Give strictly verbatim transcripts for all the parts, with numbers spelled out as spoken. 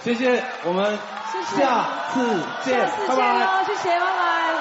谢谢，我们下次见，拜拜。 谢谢，拜拜。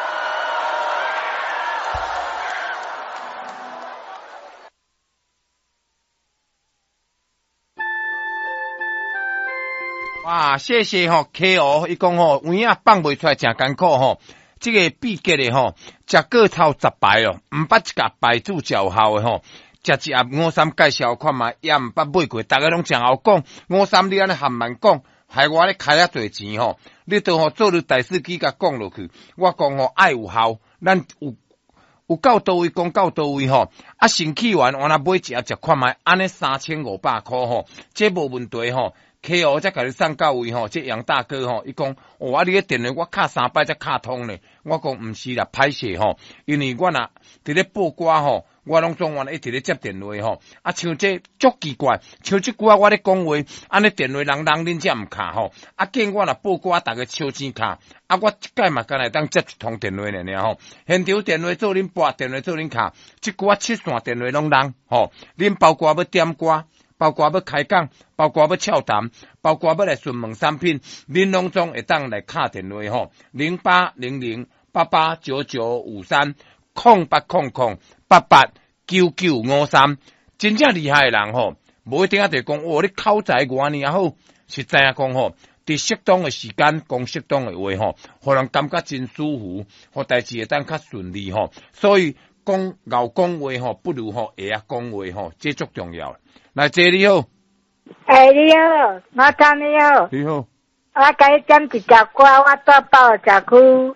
哇，谢谢吼 K O， 伊讲吼丸仔放袂出来真艰苦吼，这个秘诀的吼，食过头十摆哦，毋捌一甲摆煮较效的吼。食一盒五三介绍看嘛，也毋捌买过，大家拢真好讲。五三你安尼含慢讲，害我咧开遐侪钱吼。你都吼做你大司机甲讲落去，我讲吼爱有效，咱有有到倒位讲到倒位吼。啊，生气完我若买一盒食看卖，安尼三千五百箍吼，这无问题吼。K O 才甲你送到位吼，这杨大哥吼，伊讲，哦，啊，你个电话我敲三摆才敲通呢。我讲毋是啦，歹势吼，因为我若伫咧报歌吼，我拢总原一直咧接电话吼。啊，像这足奇怪，像即句啊，我咧讲话，安尼电话人人恁才毋敲吼。啊，见我若报歌，逐个超钱敲。啊，我即届嘛，干来当接一通电话尔尔吼。现场电话做恁拨，电话做恁敲，即句啊七线电话拢人吼。恁包括要点歌。包括要开讲，包括要俏谈，包括要来询问产品，恁拢总会当来敲电话吼，零八零零八八九九五三空八空空八八九九五三，真正厉害的人吼，无一定啊得讲，哦，你口才偌尔好，是知影讲吼，伫适当的时间讲适当的话吼，互人感觉真舒服，互代志会当较顺利吼，所以讲咬讲话吼，不如吼会晓讲话吼，这足重要。来，姐你好。 哎，你好，我讲你好。 你好。 我甲你点一只歌，我到报社区，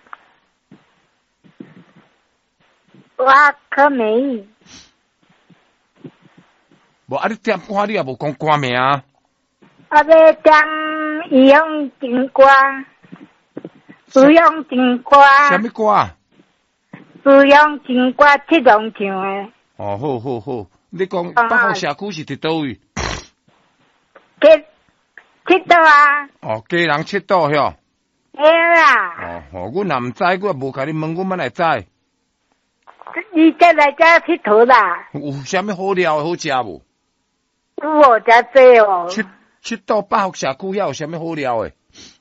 我可美。 无啊，你点歌你也无讲歌名啊。 我要点义勇情歌，义勇情歌。 什么歌啊？ 义勇情歌，七龙唱的。 哦，好好好。你讲北方社区是伫倒位？ 七七岛啊！ 哦，家人七岛遐。 嘿啦。 哦，哦，阮若毋知，我也无甲你问，阮要来知。 你再来遮佚佗啦？ 有啥物好料好食无？ 有哦，遮济哦。 七七岛北方社区遐有啥物好料诶？